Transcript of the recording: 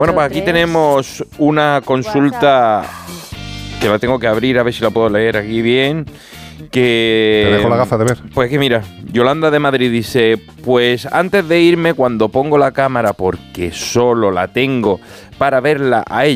Bueno, pues aquí tenemos una consulta que la tengo que abrir, a ver si la puedo leer aquí bien. Que te dejo la gafa de ver. Pues que mira, Yolanda de Madrid dice: pues antes de irme, cuando pongo la cámara, porque solo la tengo para verla a ella